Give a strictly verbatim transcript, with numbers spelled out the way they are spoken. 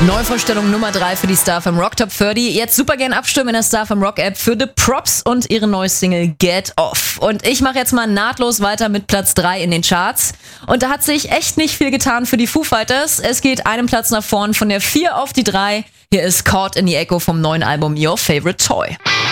Neuvorstellung Nummer drei für die StarFM Rock Top dreißig. Jetzt super gern abstimmen in der StarFM Rock App für The Props und ihre neue Single Get Off. Und ich mache jetzt mal nahtlos weiter mit Platz drei in den Charts. Und da hat sich echt nicht viel getan für die Foo Fighters. Es geht einen Platz nach vorn von der vier auf die drei. Hier ist Caught in the Echo vom neuen Album Your Favorite Toy.